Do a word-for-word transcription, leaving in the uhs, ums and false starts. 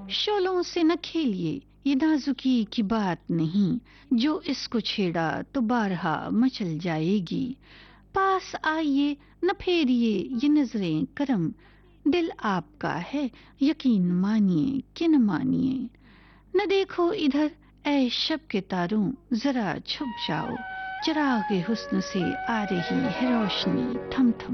शोलों से न खेलिए, ये नाजुकी की बात नहीं, जो इसको छेड़ा तो बारहा मचल जाएगी। पास आइए, न फेरिए ये नजरें करम, दिल आपका है, यकीन मानिए कि न मानिए। न देखो इधर ऐ शब के तारों, जरा छुप जाओ, चिरागे हुस्न से आ रही है रोशनी थम थम।